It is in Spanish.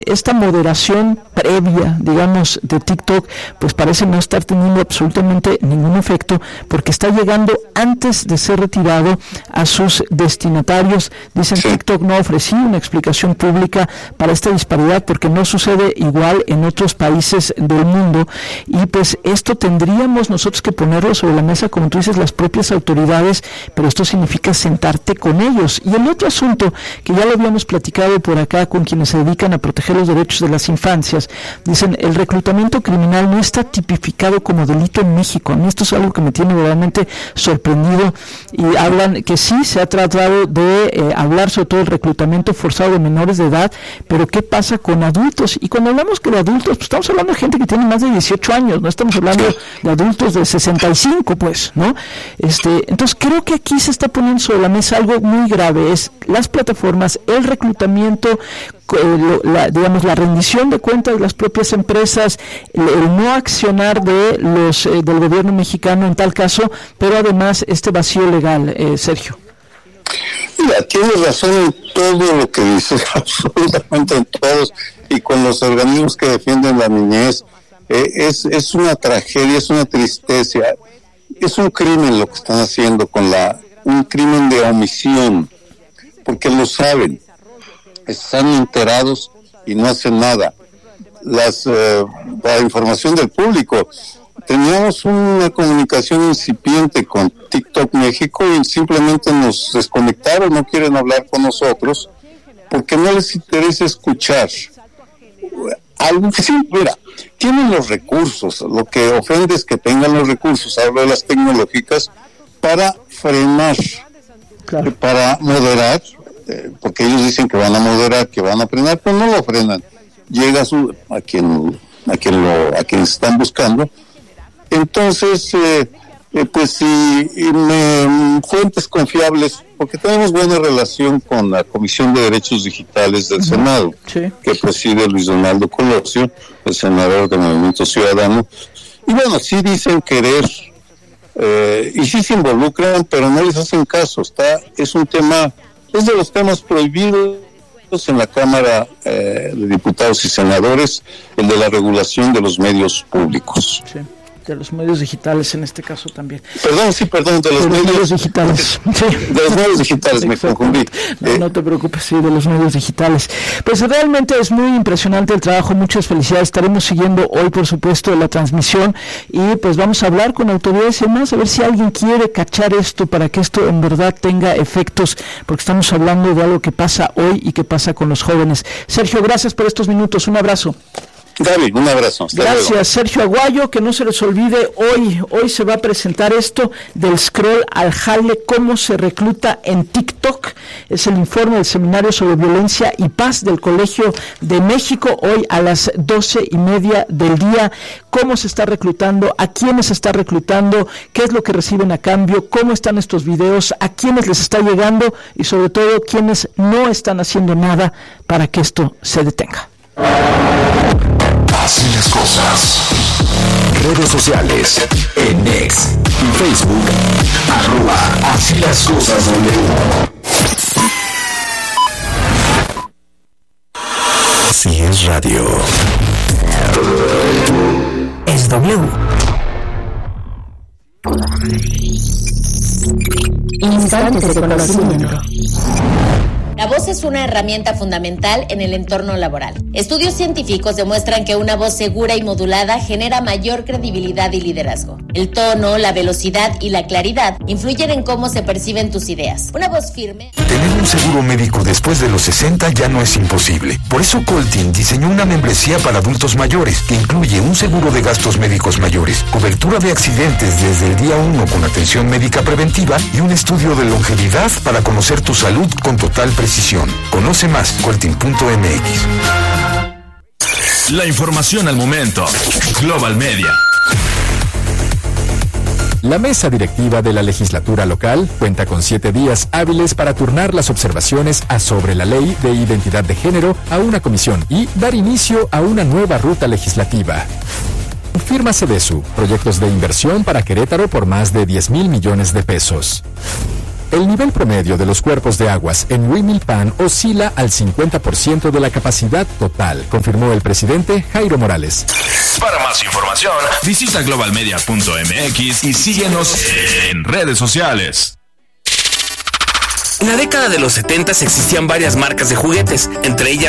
esta moderación previa, digamos, de TikTok, pues parece no estar teniendo absolutamente ningún efecto, porque está llegando antes de ser retirado a sus destinatarios. Dicen, sí. TikTok no ha ofrecido una explicación pública para esta disparidad, porque no sucede igual en otros países del mundo, y pues esto tendríamos nosotros que ponerlo sobre la mesa, como tú dices, las propias autoridades, pero esto significa sentarte con ellos. Y el otro asunto, que ya lo habíamos platicado por acá con quienes se dedican a proteger los derechos de las infancias, dicen, el reclutamiento criminal no está tipificado como delito en México. A mí esto es algo que me tiene realmente sorprendido, y hablan que sí se ha tratado de hablar sobre todo el reclutamiento forzado de menores de edad, pero ¿qué pasa con adultos? Y cuando hablamos que de adultos, pues estamos hablando de gente que tiene más de 18 años, no estamos hablando de adultos de 65, pues, ¿no? Entonces creo que aquí se está poniendo sobre la mesa algo muy grave, es las plataformas, el reclutamiento, digamos, la rendición de cuentas de las propias empresas, el no accionar de los del gobierno mexicano en tal caso, pero además este vacío legal, Sergio. Mira, tienes razón en todo lo que dices, absolutamente en todos, y con los organismos que defienden la niñez. Es una tragedia, es una tristeza, es un crimen lo que están haciendo un crimen de omisión, porque lo saben, están enterados y no hacen nada. La información del público, teníamos una comunicación incipiente con TikTok México y simplemente nos desconectaron, no quieren hablar con nosotros porque no les interesa escuchar algo que sí, mira, tienen los recursos, lo que ofende es que tengan los recursos, hablo de las tecnológicas, para frenar, claro, para moderar, porque ellos dicen que van a moderar, que van a frenar, pero no lo frenan. Llega a quien están buscando. Entonces, pues si fuentes confiables, porque tenemos buena relación con la Comisión de Derechos Digitales del Senado, sí, que preside Luis Donaldo Colosio, el senador del Movimiento Ciudadano, y bueno, sí dicen querer, y sí se involucran, pero no les hacen caso. Es un tema, es de los temas prohibidos en la Cámara de Diputados y Senadores, el de la regulación de los medios públicos. Sí, de los medios digitales en este caso también. Perdón, de los medios digitales. Sí. De los medios digitales, me confundí. No te preocupes, sí, de los medios digitales. Pues realmente es muy impresionante el trabajo, muchas felicidades. Estaremos siguiendo hoy, por supuesto, la transmisión, y pues vamos a hablar con autoridades y demás, a ver si alguien quiere cachar esto para que esto en verdad tenga efectos, porque estamos hablando de algo que pasa hoy y que pasa con los jóvenes. Sergio, gracias por estos minutos, un abrazo. David, un abrazo. Gracias, luego. Sergio Aguayo, que no se les olvide, hoy se va a presentar esto del scroll al jale, cómo se recluta en TikTok. Es el informe del Seminario sobre Violencia y Paz del Colegio de México, hoy a las 12:30 del día. Cómo se está reclutando, a quiénes se está reclutando, qué es lo que reciben a cambio, cómo están estos videos, a quiénes les está llegando y sobre todo quiénes no están haciendo nada para que esto se detenga. Así las cosas. Redes sociales, en X y Facebook, @Así las cosas W. Así es radio. Es W. Instantes de conocimiento. La voz es una herramienta fundamental en el entorno laboral. Estudios científicos demuestran que una voz segura y modulada genera mayor credibilidad y liderazgo. El tono, la velocidad y la claridad influyen en cómo se perciben tus ideas. Una voz firme... Tener un seguro médico después de los 60 ya no es imposible. Por eso Coltin diseñó una membresía para adultos mayores que incluye un seguro de gastos médicos mayores, cobertura de accidentes desde el día 1 con atención médica preventiva y un estudio de longevidad para conocer tu salud con total precisión. Conoce más, coltin.mx. La información al momento. Global Media. La mesa directiva de la legislatura local cuenta con 7 días hábiles para turnar las observaciones sobre la ley de identidad de género a una comisión y dar inicio a una nueva ruta legislativa. Firma CDSU, proyectos de inversión para Querétaro por más de 10,000 millones de pesos. El nivel promedio de los cuerpos de aguas en Huimilpan oscila al 50% de la capacidad total, confirmó el presidente Jairo Morales. Para más información, visita globalmedia.mx y síguenos en redes sociales. En la década de los 70 existían varias marcas de juguetes, entre ellas